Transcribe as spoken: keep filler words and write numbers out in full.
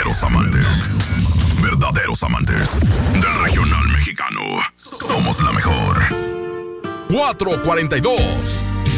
Verdaderos amantes. Verdaderos amantes del regional mexicano. Somos la mejor. cuatro cuarenta y dos.